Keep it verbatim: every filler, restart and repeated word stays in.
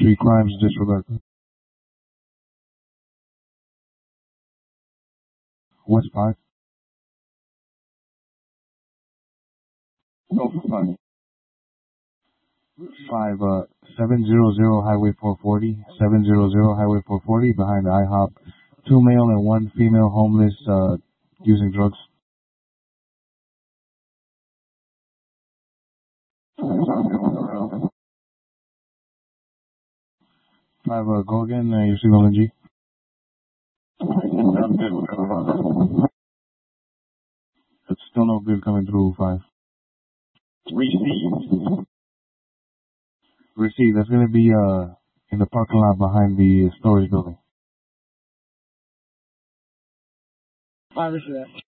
Three crimes, disregard. West five. No, five. Five, uh, seven zero zero Highway four forty, seven zero zero Highway four forty, behind the IHOP. Two male and one female homeless, uh, using drugs. Five, uh, go again, uh, your signal in G. It's still no good coming through five. Receive. Receive, that's gonna be, uh, in the parking lot behind the storage building. Five, receive that.